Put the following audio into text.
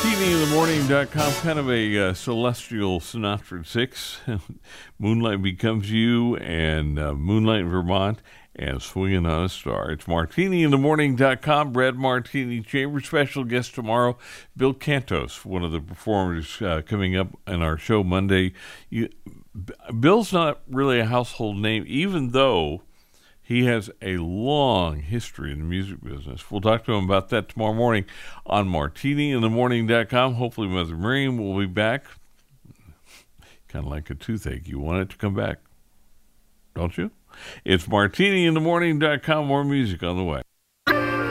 MartiniInTheMorning.com, kind of a celestial Sinatra 6. Moonlight Becomes You and Moonlight in Vermont and Swinging on a Star. It's MartiniInTheMorning.com. Brad Martini Chambers. Special guest tomorrow, Bill Cantos, one of the performers coming up in our show Monday. Bill's not really a household name, even though he has a long history in the music business. We'll talk to him about that tomorrow morning on MartiniInTheMorning.com. Hopefully Mother Miriam will be back. Kind of like a toothache. You want it to come back, don't you? It's MartiniInTheMorning.com. More music on the way.